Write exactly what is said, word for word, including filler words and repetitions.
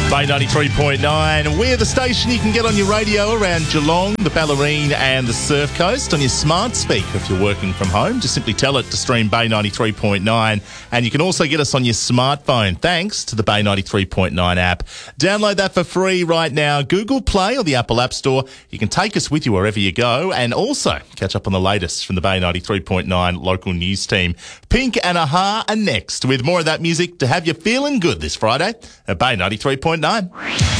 Bay ninety-three point nine. We're the station you can get on your radio around Geelong, the Bellarine and the Surf Coast on your smart speaker if you're working from home. Just simply tell it to stream Bay ninety-three point nine. And you can also get us on your smartphone thanks to the Bay ninety-three point nine app. Download that for free right now. Google Play or the Apple App Store. You can take us with you wherever you go and also catch up on the latest from the Bay ninety-three point nine local news team. Pink and Aha are next with more of that music to have you feeling good this Friday at Bay ninety-three point nine.